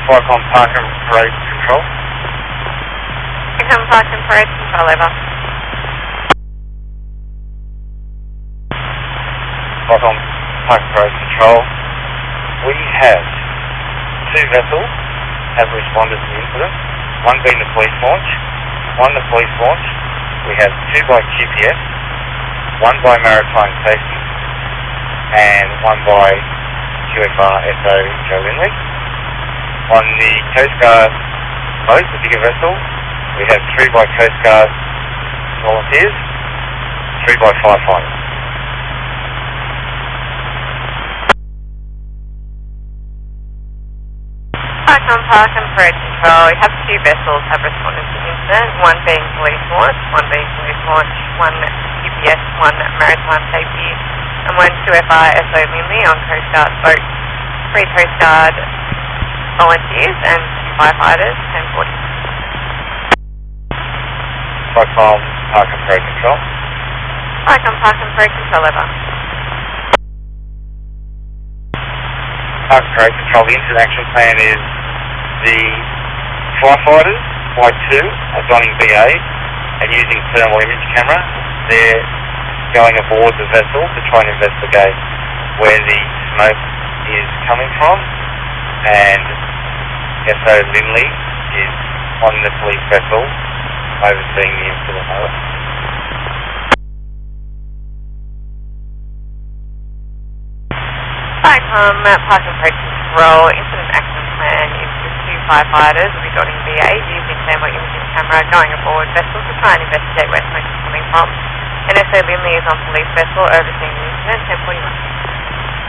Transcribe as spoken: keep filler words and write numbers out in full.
Flycom Park and Parade Control. Flycom Park and Parade Control, over. Flycom Park and Parade Control. We have two vessels have responded to the incident. One being the police launch, one the police launch. We have two by Q P S, one by Maritime Safety, and one by Q F R S O Joe Linley. On the Coast Guard boat, the bigger vessel, we have three by Coast Guard volunteers, three by firefighters. Flycom Park and Parade Control, we have two vessels have responded to the incident, one being police launch, one being police launch, one Q P S, one Maritime Safety, and one Q F R S O Linley on Coast Guard boat. Three Coast Guard volunteers and firefighters, ten forty. Flycom Park and Parade Control. Flycom Park and Parade Control, over. Park and Parade Control, the incident action plan is the firefighters, Y two, are donning B A and using thermal image camera. They're going aboard the vessel to try and investigate where the smoke is coming from, and S O Linley is on the police vessel overseeing the incident. Flycom Park and Parade Control, incident action plan is the two firefighters will be donning B A using thermal imaging camera going aboard vessel to try and investigate where smoke is coming from, and S O Linley is on police vessel overseeing the incident, ten forty-one.